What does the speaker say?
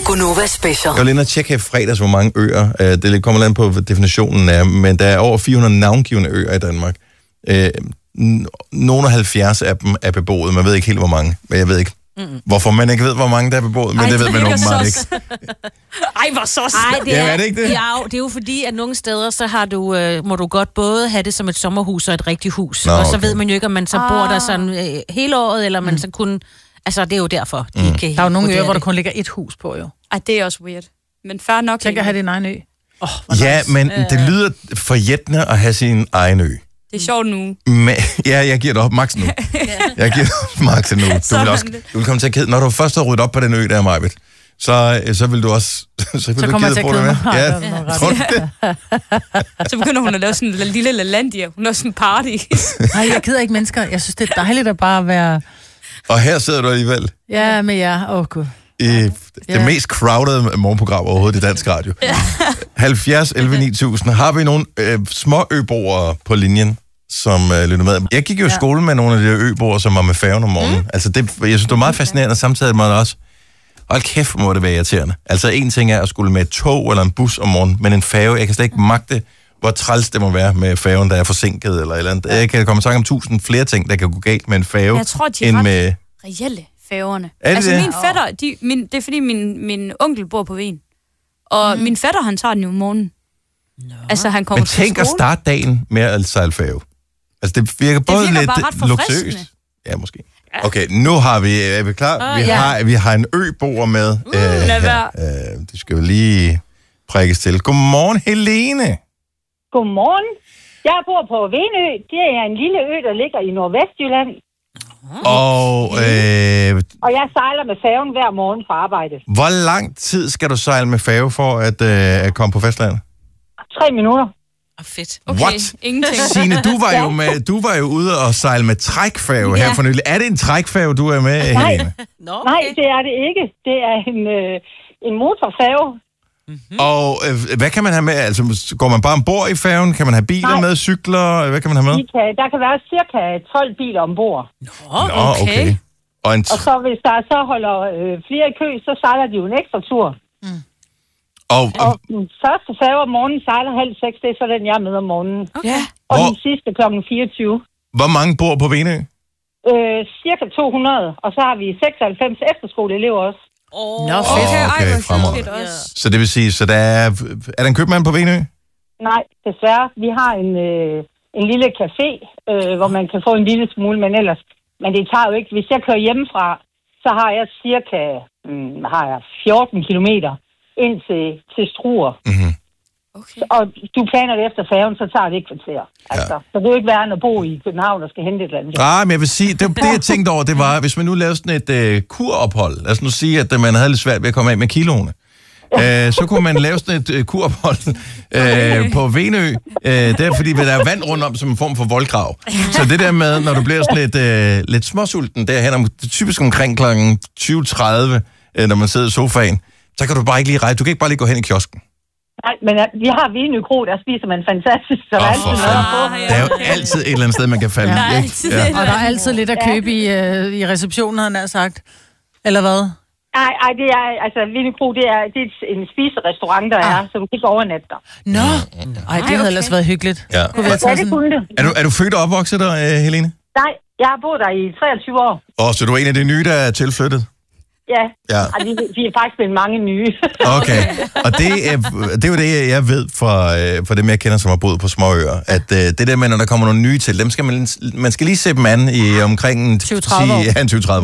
Gonova Special. Jeg var lige at tjekke her i fredags, hvor mange øer. Det kommer land på, hvad definitionen er, men der er over 400 navngivende øer i Danmark. Nogle af 70 af dem er beboet. Man ved ikke helt, hvor mange, men jeg ved ikke, hvorfor man ikke ved, hvor mange der er beboet, men det ved man åbenbart ikke. Ej, hvor så. Er det ikke det? Ja, det er jo fordi, at nogle steder, så har du, må du godt både have det som et sommerhus og et rigtigt hus. Nå, og så okay. ved man jo ikke, om man så bor der sådan hele året, eller man så kun... Altså, det er jo derfor, de ikke kan. Der er jo nogle øer, hvor der kun ligger et hus på, jo. Ej, det er også weird. Men fair nok. Tænk at have din egen ø. Ja, men det lyder forjættende at have sin egen ø. Det er sjovt nu. Men, ja, jeg giver det op max nu. Jeg giver det max nu. Du vil komme til at kede. Når du først har ryddet op på den ø, der er Majbet, så vil du også... Så kommer jeg til at kede mig. Ja, tror du det? Så begynder hun at lave sådan en lille LaLandia. Hun har sådan en party. Nej, jeg keder ikke mennesker. Jeg synes, det er dejligt at bare være... Og her sidder du alligevel. Ja, med jer. Gud. I det mest crowded morgenprogram overhovedet i dansk radio. 70 11 9000. Har vi nogle små øboere på linjen, som lytter med? Jeg gik jo i skole med nogle af de øboere, som var med færgen om morgenen. Altså det, jeg synes, det var meget fascinerende, og samtidig må det også... Hold kæft, må det være irriterende. Altså en ting er at skulle med et tog eller en bus om morgenen, men en færge, jeg kan slet ikke magte, hvor træls det må være med færgen, der er forsinket eller et eller andet. Jeg kan komme og om 1000 flere ting, der kan gå galt med en færge. Jeg tror, de er ret reelle, færgerne. Er det altså det? Min fætter, det er fordi min onkel bor på Ven. Og min fætter, han tager den jo om morgenen. Altså han kommer men tænk at starte dagen med at sejle færge. Altså det virker både lidt luksuriøst. Ja, måske. Okay, nu har vi... Er vi klar? Vi har en øboer med. Det skal jo lige prikkes til. Godmorgen, Helene. Godmorgen. Jeg bor på Venø. Det er en lille ø, der ligger i Nordvestjylland. Og jeg sejler med færgen hver morgen fra arbejde. Hvor lang tid skal du sejle med færge for at komme på fastlandet? 3 minutter. Fedt. Okay, What? Ingenting. Signe, du var jo ude og sejle med trækfærge her for nylig. Er det en trækfærge, du er med, Helene? Nej, det er det ikke. Det er en motorfærge. Og hvad kan man have med? Altså, går man bare ombord i færgen? Kan man have biler med, cykler? Hvad kan man have med? Der kan være cirka 12 biler ombord. Nå, okay. Og så hvis der så holder flere i kø, så sejler de jo en ekstra tur. Og den første færge om morgenen sejler 5:30, det er så den, jeg er med om morgenen. Okay. Og den sidste kl. 24. Hvor mange bor på Venø? Cirka 200. Og så har vi 96 efterskoleelever også. Nå, fedt. Okay, fremragende. Så det vil sige, så der er der en købmand på Venø? Nej, desværre. Vi har en lille café, hvor man kan få en lille smule, men ellers... Men det tager jo ikke... Hvis jeg kører hjemmefra, så har jeg cirka 14 kilometer ind til Struer. Mm-hmm. Okay. Og du planer det efter færgen, så tager det ikke kvarter. Altså, så det er jo ikke værre end at bo i København og skal hente et eller andet. Nej, men jeg vil sige, det jeg tænkte over, det var, hvis man nu lavede sådan et kurophold, lad os nu sige, at man havde lidt svært ved at komme af med kiloene, så kunne man lave sådan et kurophold på Venø, det er fordi, der er vand rundt om som en form for voldgrav. Så det der med, når du bliver sådan lidt småsulten derhen, typisk omkring kl. 20:30, når man sidder i sofaen, så kan du bare ikke lige rejse. Du kan ikke bare lige gå hen i kiosken. Nej, men vi har Venø Kro, der spiser man fantastisk. Så der er jo altid et eller andet sted, man kan falde i. Og der er altid lidt at købe i receptionen, havde han sagt. Eller hvad? Nej, det er, altså Venø Kro, det er en spiserestaurant, der er, så du kan ikke overnatte der. Nå, det havde ellers været hyggeligt. Ja. Det kunne det. Er du født og opvokset der, Helene? Nej, jeg har boet der i 23 år. Så du er en af de nye, der er tilflyttet? Ja. Og vi er faktisk blevet mange nye. Okay, og det er jo det, jeg ved fra dem, jeg kender, som har boet på småøer, at det der med, når der kommer nogle nye til, dem skal man skal lige se dem an i omkring 20-30 år. 20-30 år.